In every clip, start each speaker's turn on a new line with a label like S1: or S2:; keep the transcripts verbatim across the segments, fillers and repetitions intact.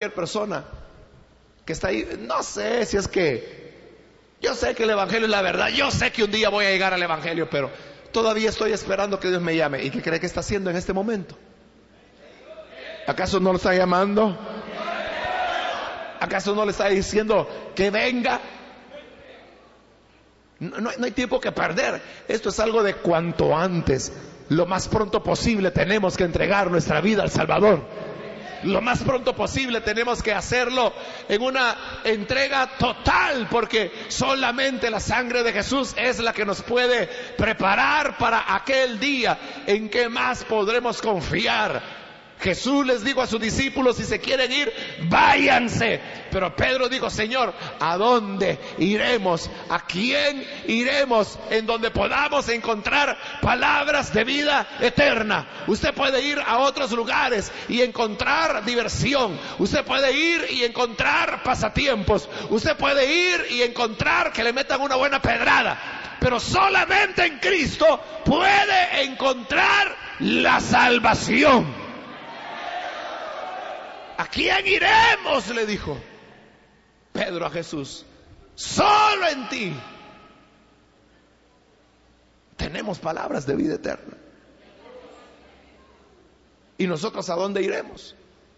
S1: persona que está ahí, no sé si es que yo sé que el evangelio es la verdad, yo sé que un día voy a llegar al evangelio, pero todavía estoy esperando que Dios me llame. ¿Y qué cree que está haciendo en este momento? ¿Acaso no lo está llamando? ¿Acaso no le está diciendo que venga? No, no, no hay tiempo que perder. Esto es algo de cuanto antes, lo más pronto posible tenemos que entregar nuestra vida al Salvador. Lo más pronto posible tenemos que hacerlo en una entrega total, porque solamente la sangre de Jesús es la que nos puede preparar para aquel día en que más podremos confiar. Jesús les dijo a sus discípulos: si se quieren ir, váyanse. Pero Pedro dijo: Señor, ¿a dónde iremos? ¿A quién iremos? En donde podamos encontrar palabras de vida eterna. Usted puede ir a otros lugares y encontrar diversión. Usted puede ir y encontrar pasatiempos. Usted puede ir y encontrar que le metan una buena pedrada. Pero solamente en Cristo puede encontrar la salvación. ¿A quién iremos?, le dijo Pedro a Jesús. Solo en ti tenemos palabras de vida eterna. ¿Y nosotros a dónde iremos?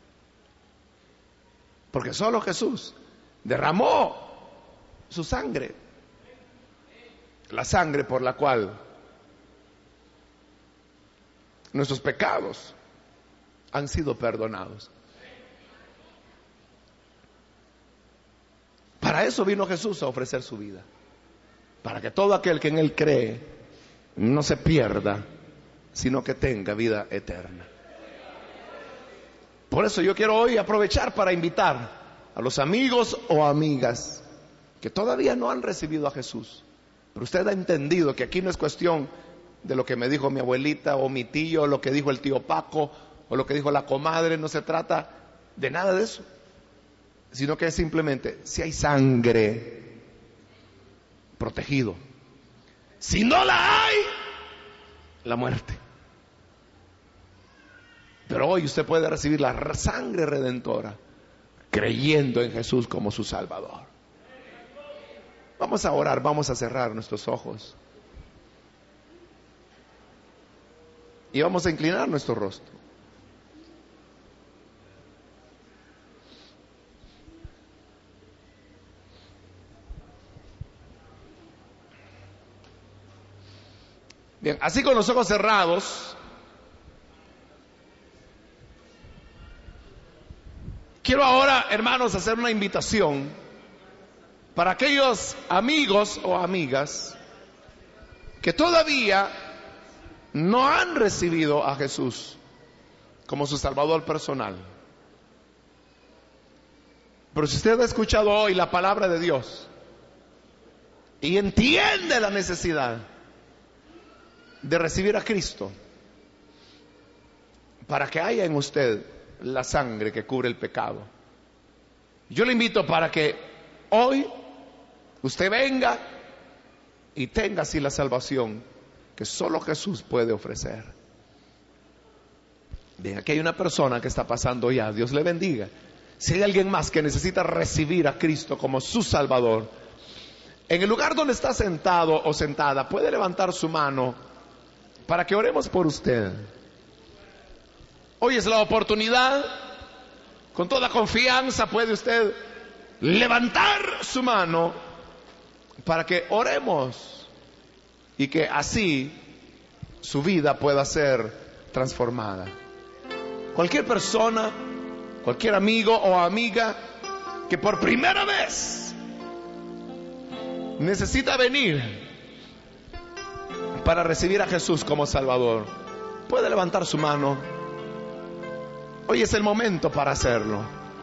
S1: Porque solo Jesús derramó su sangre, la sangre por la cual nuestros pecados han sido perdonados. Para eso vino Jesús, a ofrecer su vida, para que todo aquel que en Él cree no se pierda, sino que tenga vida eterna. Por eso yo quiero hoy aprovechar para invitar a los amigos o amigas que todavía no han recibido a Jesús, pero usted ha entendido que aquí no es cuestión de lo que me dijo mi abuelita o mi tío, o lo que dijo el tío Paco, o lo que dijo la comadre. No se trata de nada de eso, sino que es simplemente, si hay sangre, protegido. Si no la hay, la muerte. Pero hoy usted puede recibir la sangre redentora creyendo en Jesús como su Salvador. Vamos a orar, vamos a cerrar nuestros ojos y vamos a inclinar nuestro rostro. Bien, así con los ojos cerrados, quiero ahora, hermanos, hacer una invitación para aquellos amigos o amigas que todavía no han recibido a Jesús como su Salvador personal. Pero si usted ha escuchado hoy la palabra de Dios y entiende la necesidad de recibir a Cristo para que haya en usted la sangre que cubre el pecado, yo le invito para que hoy usted venga y tenga así la salvación que solo Jesús puede ofrecer. Bien, aquí hay una persona que está pasando ya, Dios le bendiga. Si hay alguien más que necesita recibir a Cristo como su Salvador, en el lugar donde está sentado o sentada, puede levantar su mano para que oremos por usted. Hoy es la oportunidad. Con toda confianza puede usted levantar su mano para que oremos y que así su vida pueda ser transformada. Cualquier persona, cualquier amigo o amiga que por primera vez necesita venir para recibir a Jesús como Salvador, puede levantar su mano. Hoy es el momento para hacerlo.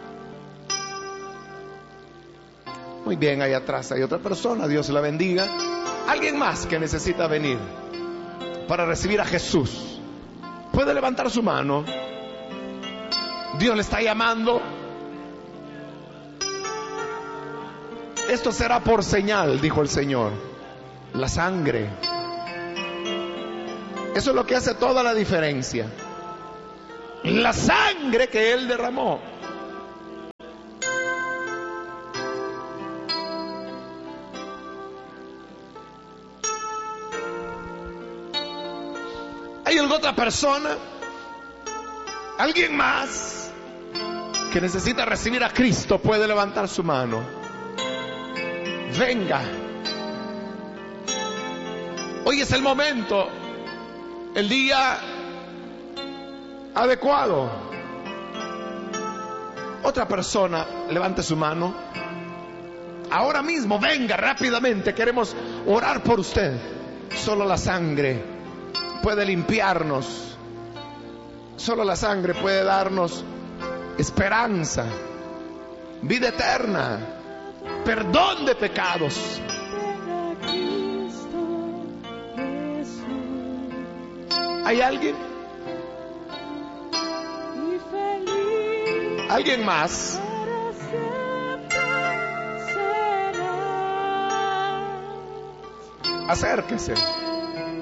S1: Muy bien, ahí atrás hay otra persona, Dios la bendiga. Alguien más que necesita venir para recibir a Jesús, puede levantar su mano. Dios le está llamando. Esto será por señal, dijo el Señor. La sangre. Eso es lo que hace toda la diferencia. La sangre que Él derramó alguna otra persona? ¿Alguien más que necesita recibir a Cristo puede levantar su mano? Venga. Hoy es el momento, el día adecuado. Otra persona, levante su mano. Ahora mismo, venga rápidamente, queremos orar por usted. Solo la sangre puede limpiarnos. Solo la sangre puede darnos esperanza, vida eterna, perdón de pecados. ¿Hay alguien? ¿Alguien más? Acérquese.